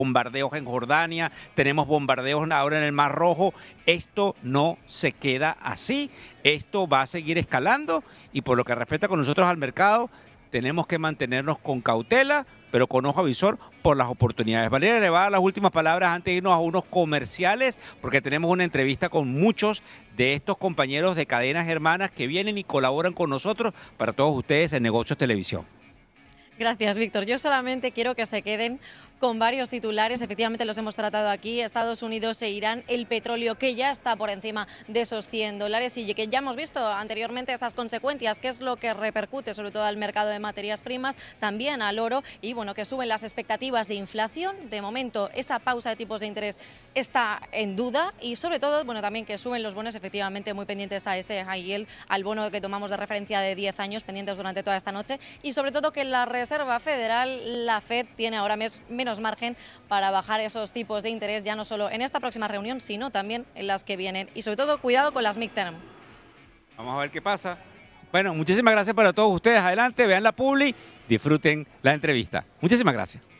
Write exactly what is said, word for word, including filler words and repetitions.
bombardeos en Jordania, tenemos bombardeos ahora en el Mar Rojo. Esto no se queda así, esto va a seguir escalando y por lo que respecta con nosotros al mercado, tenemos que mantenernos con cautela, pero con ojo avisor por las oportunidades. Valeria, le va a dar las últimas palabras antes de irnos a unos comerciales, porque tenemos una entrevista con muchos de estos compañeros de cadenas hermanas que vienen y colaboran con nosotros para todos ustedes en Negocios Televisión. Gracias, Víctor. Yo solamente quiero que se queden con varios titulares. Efectivamente los hemos tratado aquí. Estados Unidos e Irán, el petróleo que ya está por encima de esos cien dólares y que ya hemos visto anteriormente esas consecuencias, que es lo que repercute sobre todo al mercado de materias primas, también al oro y bueno, que suben las expectativas de inflación. De momento esa pausa de tipos de interés está en duda y sobre todo bueno, también que suben los bonos, efectivamente muy pendientes a ese high yield, al bono que tomamos de referencia de diez años, pendientes durante toda esta noche y sobre todo que la Reserva Federal, la Fed, tiene ahora mes, menos margen para bajar esos tipos de interés, ya no solo en esta próxima reunión, sino también en las que vienen. Y sobre todo, cuidado con las midterm. Vamos a ver qué pasa. Bueno, muchísimas gracias para todos ustedes. Adelante, vean la publi, disfruten la entrevista. Muchísimas gracias.